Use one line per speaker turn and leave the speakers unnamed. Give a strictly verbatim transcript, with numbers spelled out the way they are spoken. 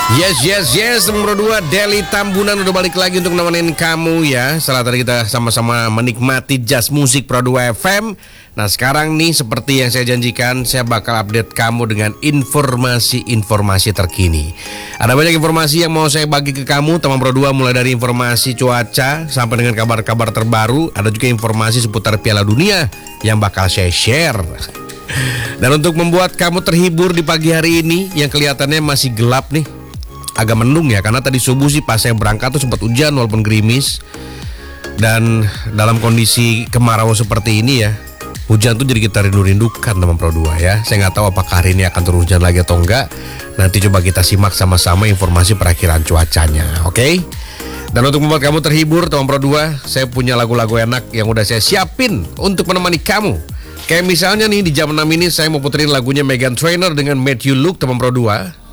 Yes, yes, yes, nomor dua Deli Tambunan udah balik lagi untuk nemenin kamu ya. Setelah tadi kita sama-sama menikmati jazz musik Pro dua F M. Nah sekarang nih seperti yang saya janjikan, saya bakal update kamu dengan informasi-informasi terkini. Ada banyak informasi yang mau saya bagi ke kamu teman Pro dua, mulai dari informasi cuaca sampai dengan kabar-kabar terbaru. Ada juga informasi seputar Piala Dunia yang bakal saya share. Dan untuk membuat kamu terhibur di pagi hari ini yang kelihatannya masih gelap nih, agak mendung ya, karena tadi subuh sih pas saya berangkat tuh sempat hujan walaupun gerimis. Dan dalam kondisi kemarau seperti ini ya, hujan tuh jadi kita rindu-rindukan teman Pro dua ya. Saya nggak tahu apakah hari ini akan turun hujan lagi atau enggak. Nanti coba kita simak sama-sama informasi perakhiran cuacanya, oke? Okay? Dan untuk membuat kamu terhibur teman Pro dua, saya punya lagu-lagu enak yang udah saya siapin untuk menemani kamu. Kayak misalnya nih di jam enam ini saya mau puterin lagunya Meghan Trainor dengan Made You Look teman Pro dua.